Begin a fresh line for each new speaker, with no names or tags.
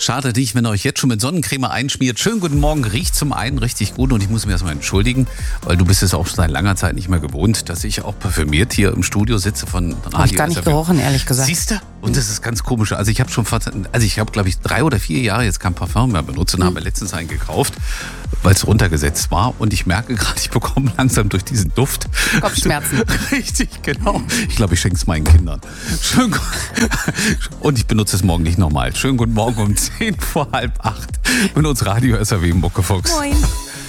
Schade nicht, wenn ihr euch jetzt schon mit Sonnencreme einschmiert. Schönen guten Morgen, riecht zum einen richtig gut und ich muss mich erstmal entschuldigen, weil du bist es auch seit langer Zeit nicht mehr gewohnt, dass ich auch parfümiert hier im Studio sitze von Radio.
Habe ich gar nicht gerochen, ehrlich gesagt.
Siehst du? Und das ist ganz komisch. Also ich habe glaube ich 3 oder 4 Jahre jetzt kein Parfum mehr benutzt und habe letztens einen gekauft, weil es runtergesetzt war und ich merke gerade, ich bekomme langsam durch diesen Duft
Kopfschmerzen.
Richtig, genau. Ich glaube, ich schenke es meinen Kindern. Und ich benutze es morgen nicht nochmal. Schönen guten Morgen um 7:10 mit uns Radio SAW Muckefuchs.
Moin.